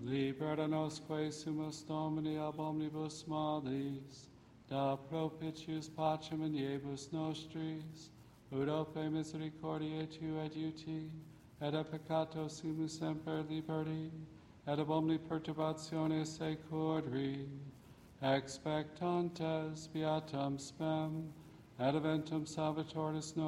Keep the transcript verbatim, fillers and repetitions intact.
Libera nosque sumus Domini ab omnibus malis, da propitius pacem in iebus nostris, ut ope misericordiae tu et iuti, et a peccato simus semper liberti, et ab omni perturbatione securri, expectantes beatam spem, et eventum salvatoris nostrum,